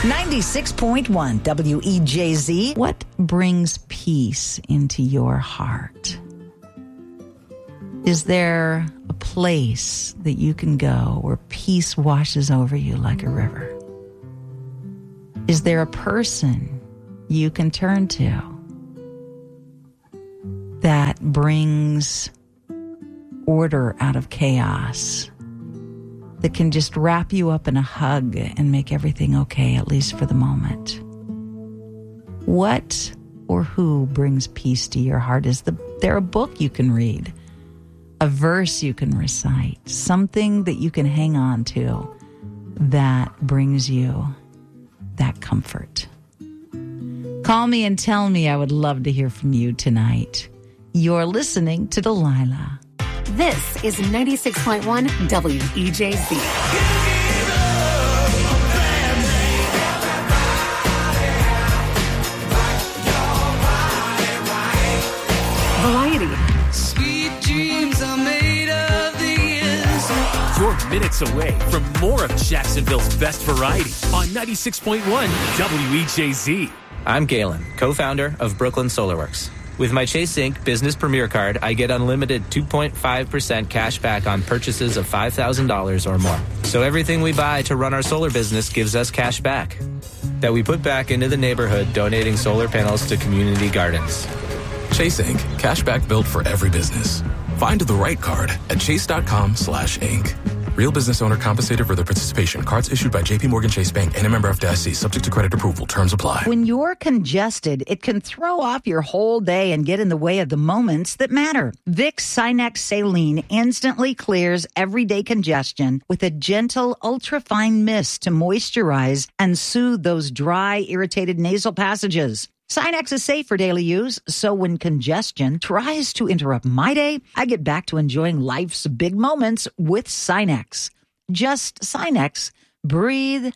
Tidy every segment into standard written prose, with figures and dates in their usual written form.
96.1 WEJZ. What brings peace into your heart? Is there a place that you can go where peace washes over you like a river? Is there a person you can turn to that brings order out of chaos, that can just wrap you up in a hug and make everything okay, at least for the moment? What or who brings peace to your heart? Is there a book you can read, a verse you can recite, something that you can hang on to that brings you that comfort? Call me and tell me. I would love to hear from you tonight. You're listening to Delilah. This is 96.1 WEJZ. Variety. Sweet dreams are made of these. You're minutes away from more of Jacksonville's best variety on 96.1 WEJZ. I'm Galen, co-founder of Brooklyn SolarWorks. With my Chase Inc. Business Premier Card, I get unlimited 2.5% cash back on purchases of $5,000 or more. So everything we buy to run our solar business gives us cash back that we put back into the neighborhood, donating solar panels to community gardens. Chase Inc. Cashback built for every business. Find the right card at chase.com/Inc. Real business owner compensated for their participation. Cards issued by J.P. Morgan Chase Bank and a member FDIC. Subject to credit approval. Terms apply. When you're congested, it can throw off your whole day and get in the way of the moments that matter. Vicks Sinex Saline instantly clears everyday congestion with a gentle, ultrafine mist to moisturize and soothe those dry, irritated nasal passages. Sinex is safe for daily use, so when congestion tries to interrupt my day, I get back to enjoying life's big moments with Sinex. Just Sinex. Breathe.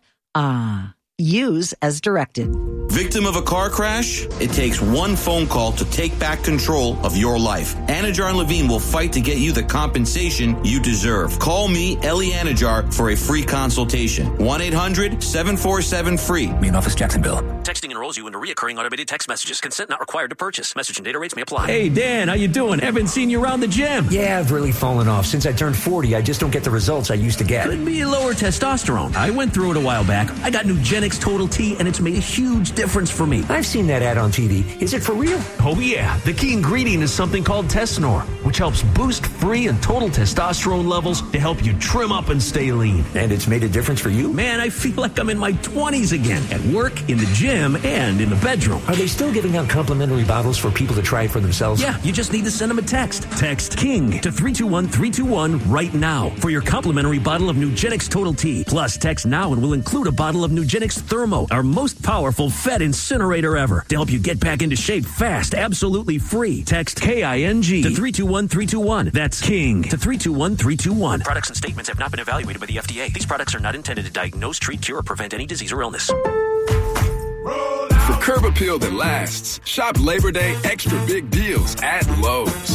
Use as directed. Victim of a car crash? It takes one phone call to take back control of your life. Anajar and Levine will fight to get you the compensation you deserve. Call me, Ellie Anajar, for a free consultation. 1-800-747-FREE. Main office, Jacksonville. Texting enrolls you into reoccurring automated text messages. Consent not required to purchase. Message and data rates may apply. Hey, Dan, how you doing? Haven't seen you around the gym. Yeah, I've really fallen off. Since I turned 40, I just don't get the results I used to get. Could be lower testosterone. I went through it a while back. I got Nugenix Total T, and it's made a huge difference for me. I've seen that ad on TV. Is it for real? Oh, yeah. The key ingredient is something called Tesnor, which helps boost free and total testosterone levels to help you trim up and stay lean. And it's made a difference for you? Man, I feel like I'm in my 20s again. At work, in the gym, and in the bedroom. Are they still giving out complimentary bottles for people to try it for themselves? Yeah, you just need to send them a text. Text KING to 321-321 right now for your complimentary bottle of Nugenix Total T. Plus, text now and we'll include a bottle of Nugenix Thermo, our most powerful Fed incinerator ever, to help you get back into shape fast, absolutely free. Text KING to 321-321. That's KING to 321-321. Products and statements have not been evaluated by the FDA. These products are not intended to diagnose, treat, cure, or prevent any disease or illness. For curb appeal that lasts, shop Labor Day extra big deals at Lowe's.